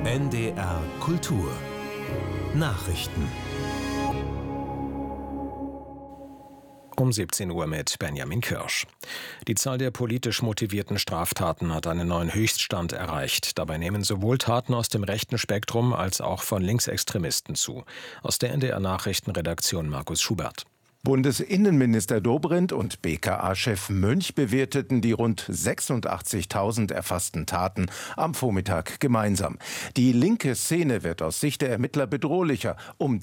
NDR Kultur Nachrichten. Um 17 Uhr mit Benjamin Kirsch. Die Zahl der politisch motivierten Straftaten hat einen neuen Höchststand erreicht. Dabei nehmen sowohl Taten aus dem rechten Spektrum als auch von Linksextremisten zu. Aus der NDR Nachrichtenredaktion Markus Schubert. Bundesinnenminister Dobrindt und BKA-Chef Münch bewerteten die rund 86.000 erfassten Taten am Vormittag gemeinsam. Die linke Szene wird aus Sicht der Ermittler bedrohlicher. Um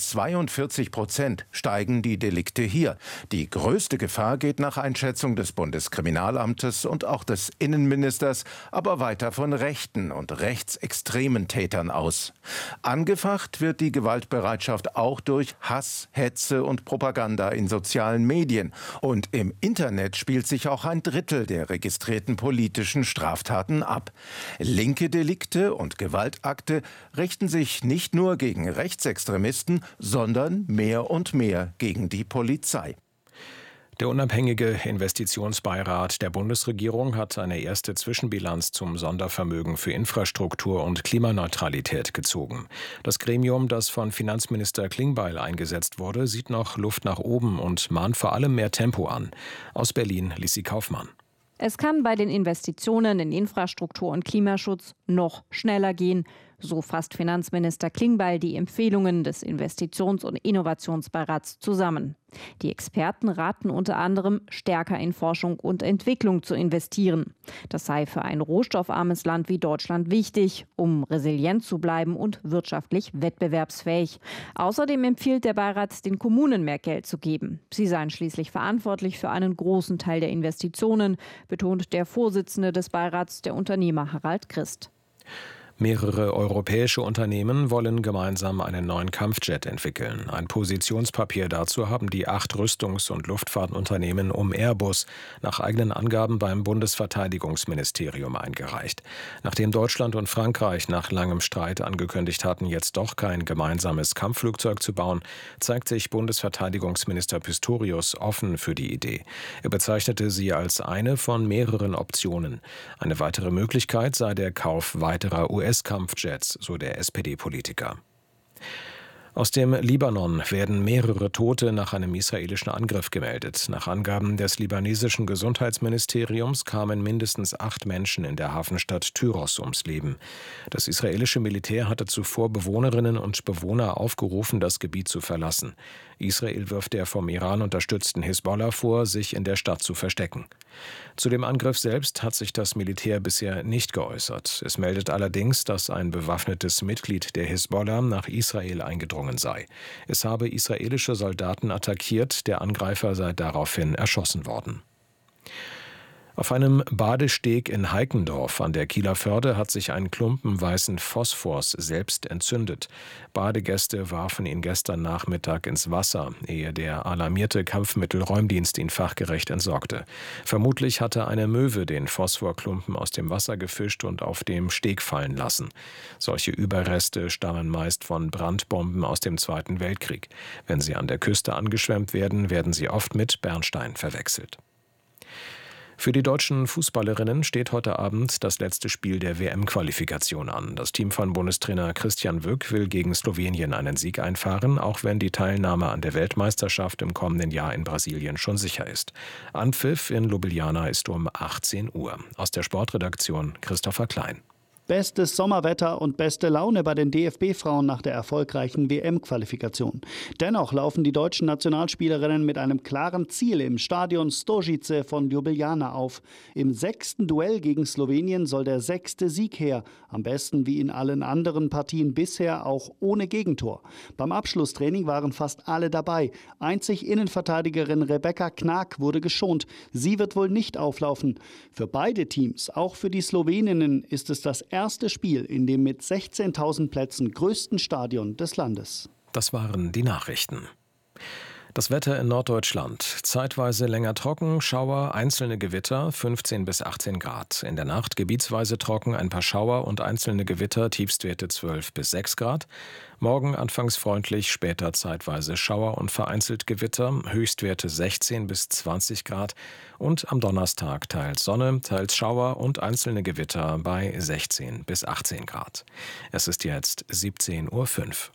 42% steigen die Delikte hier. Die größte Gefahr geht nach Einschätzung des Bundeskriminalamtes und auch des Innenministers aber weiter von rechten und rechtsextremen Tätern aus. Angefacht wird die Gewaltbereitschaft auch durch Hass, Hetze und Propaganda in sozialen Medien. Und im Internet spielt sich auch ein Drittel der registrierten politischen Straftaten ab. Linke Delikte und Gewaltakte richten sich nicht nur gegen Rechtsextremisten, sondern mehr und mehr gegen die Polizei. Der unabhängige Investitionsbeirat der Bundesregierung hat eine erste Zwischenbilanz zum Sondervermögen für Infrastruktur und Klimaneutralität gezogen. Das Gremium, das von Finanzminister Klingbeil eingesetzt wurde, sieht noch Luft nach oben und mahnt vor allem mehr Tempo an. Aus Berlin Lissi Kaufmann. Es kann bei den Investitionen in Infrastruktur und Klimaschutz noch schneller gehen. So fasst Finanzminister Klingbeil die Empfehlungen des Investitions- und Innovationsbeirats zusammen. Die Experten raten unter anderem, stärker in Forschung und Entwicklung zu investieren. Das sei für ein rohstoffarmes Land wie Deutschland wichtig, um resilient zu bleiben und wirtschaftlich wettbewerbsfähig. Außerdem empfiehlt der Beirat, den Kommunen mehr Geld zu geben. Sie seien schließlich verantwortlich für einen großen Teil der Investitionen, betont der Vorsitzende des Beirats, der Unternehmer Harald Christ. Mehrere europäische Unternehmen wollen gemeinsam einen neuen Kampfjet entwickeln. Ein Positionspapier dazu haben die 8 Rüstungs- und Luftfahrtunternehmen um Airbus nach eigenen Angaben beim Bundesverteidigungsministerium eingereicht. Nachdem Deutschland und Frankreich nach langem Streit angekündigt hatten, jetzt doch kein gemeinsames Kampfflugzeug zu bauen, zeigt sich Bundesverteidigungsminister Pistorius offen für die Idee. Er bezeichnete sie als eine von mehreren Optionen. Eine weitere Möglichkeit sei der Kauf weiterer US-Kampfjets, so der SPD-Politiker. Aus dem Libanon werden mehrere Tote nach einem israelischen Angriff gemeldet. Nach Angaben des libanesischen Gesundheitsministeriums kamen mindestens 8 Menschen in der Hafenstadt Tyros ums Leben. Das israelische Militär hatte zuvor Bewohnerinnen und Bewohner aufgerufen, das Gebiet zu verlassen. Israel wirft der vom Iran unterstützten Hisbollah vor, sich in der Stadt zu verstecken. Zu dem Angriff selbst hat sich das Militär bisher nicht geäußert. Es meldet allerdings, dass ein bewaffnetes Mitglied der Hisbollah nach Israel eingedrungen sei. Es habe israelische Soldaten attackiert, der Angreifer sei daraufhin erschossen worden. Auf einem Badesteg in Heikendorf an der Kieler Förde hat sich ein Klumpen weißen Phosphors selbst entzündet. Badegäste warfen ihn gestern Nachmittag ins Wasser, ehe der alarmierte Kampfmittelräumdienst ihn fachgerecht entsorgte. Vermutlich hatte eine Möwe den Phosphorklumpen aus dem Wasser gefischt und auf dem Steg fallen lassen. Solche Überreste stammen meist von Brandbomben aus dem Zweiten Weltkrieg. Wenn sie an der Küste angeschwemmt werden, werden sie oft mit Bernstein verwechselt. Für die deutschen Fußballerinnen steht heute Abend das letzte Spiel der WM-Qualifikation an. Das Team von Bundestrainer Christian Wück will gegen Slowenien einen Sieg einfahren, auch wenn die Teilnahme an der Weltmeisterschaft im kommenden Jahr in Brasilien schon sicher ist. Anpfiff in Ljubljana ist um 18 Uhr. Aus der Sportredaktion Christopher Klein. Bestes Sommerwetter und beste Laune bei den DFB-Frauen nach der erfolgreichen WM-Qualifikation. Dennoch laufen die deutschen Nationalspielerinnen mit einem klaren Ziel im Stadion Stožice von Ljubljana auf. Im 6. Duell gegen Slowenien soll der 6. Sieg her. Am besten wie in allen anderen Partien bisher auch ohne Gegentor. Beim Abschlusstraining waren fast alle dabei. Einzig Innenverteidigerin Rebecca Knag wurde geschont. Sie wird wohl nicht auflaufen. Für beide Teams, auch für die Sloweninnen, ist es das erste Spiel in dem mit 16.000 Plätzen größten Stadion des Landes. Das waren die Nachrichten. Das Wetter in Norddeutschland. Zeitweise länger trocken, Schauer, einzelne Gewitter, 15 bis 18 Grad. In der Nacht gebietsweise trocken, ein paar Schauer und einzelne Gewitter, Tiefstwerte 12 bis 6 Grad. Morgen anfangs freundlich, später zeitweise Schauer und vereinzelt Gewitter, Höchstwerte 16 bis 20 Grad. Und am Donnerstag teils Sonne, teils Schauer und einzelne Gewitter bei 16 bis 18 Grad. Es ist jetzt 17:05 Uhr.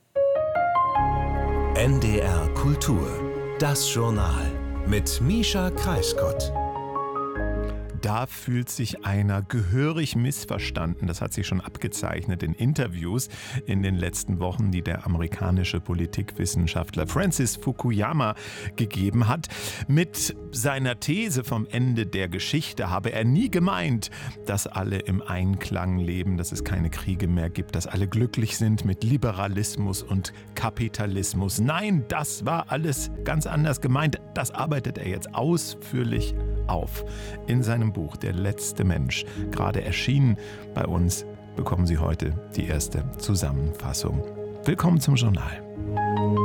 NDR Kultur, das Journal mit Mischa Kreiskott. Da fühlt sich einer gehörig missverstanden. Das hat sich schon abgezeichnet in Interviews in den letzten Wochen, die der amerikanische Politikwissenschaftler Francis Fukuyama gegeben hat. Mit seiner These vom Ende der Geschichte habe er nie gemeint, dass alle im Einklang leben, dass es keine Kriege mehr gibt, dass alle glücklich sind mit Liberalismus und Kapitalismus. Nein, das war alles ganz anders gemeint. Das arbeitet er jetzt ausführlich auf in seinem Buch Der letzte Mensch. Gerade erschienen bei uns, bekommen Sie heute die erste Zusammenfassung. Willkommen zum Journal.